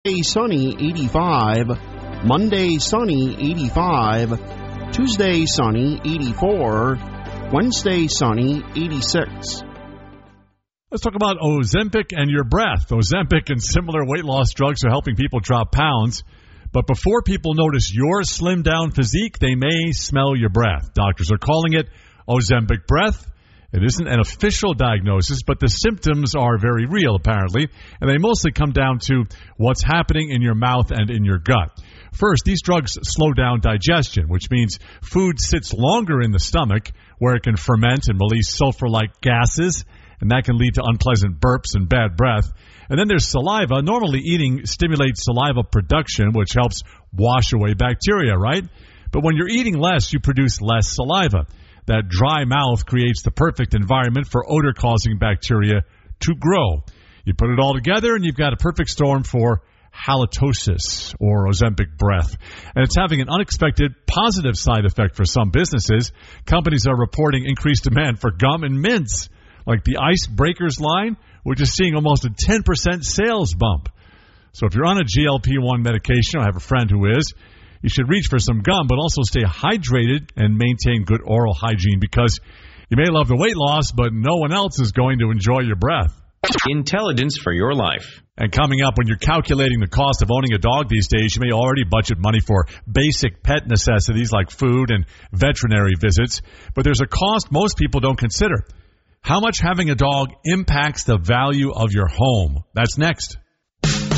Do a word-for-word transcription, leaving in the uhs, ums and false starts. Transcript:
Sunny, eighty-five. Monday, sunny, eighty-five. Tuesday, sunny, eighty-four. Wednesday, sunny, eighty-six. Let's talk about Ozempic and your breath. Ozempic and similar weight loss drugs are helping people drop pounds. But before people notice your slimmed down physique, they may smell your breath. Doctors are calling it Ozempic breath. It isn't an official diagnosis, but the symptoms are very real, apparently, and they mostly come down to what's happening in your mouth and in your gut. First, these drugs slow down digestion, which means food sits longer in the stomach, where it can ferment and release sulfur-like gases, and that can lead to unpleasant burps and bad breath. And then there's saliva. Normally, eating stimulates saliva production, which helps wash away bacteria, right? But when you're eating less, you produce less saliva. That dry mouth creates the perfect environment for odor-causing bacteria to grow. You put it all together, and you've got a perfect storm for halitosis, or Ozempic breath. And it's having an unexpected positive side effect for some businesses. Companies are reporting increased demand for gum and mints, like the Icebreakers line, which is seeing almost a ten percent sales bump. So if you're on a G L P one medication, I have a friend who is, you should reach for some gum, but also stay hydrated and maintain good oral hygiene, because you may love the weight loss, but no one else is going to enjoy your breath. Intelligence for your life. And coming up, when you're calculating the cost of owning a dog these days, you may already budget money for basic pet necessities like food and veterinary visits, but there's a cost most people don't consider. How much having a dog impacts the value of your home? That's next.